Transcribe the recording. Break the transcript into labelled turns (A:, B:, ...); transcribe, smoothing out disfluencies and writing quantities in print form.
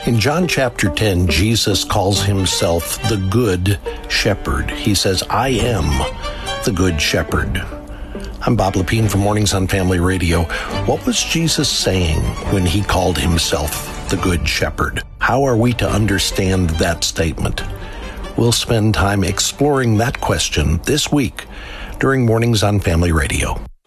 A: In John chapter 10, Jesus calls himself the Good Shepherd. He says, I am the Good Shepherd. I'm Bob Lepine from Mornings on Family Radio. What was Jesus saying when he called himself the Good Shepherd? How are we to understand that statement? We'll spend time exploring that question this week during Mornings on Family Radio.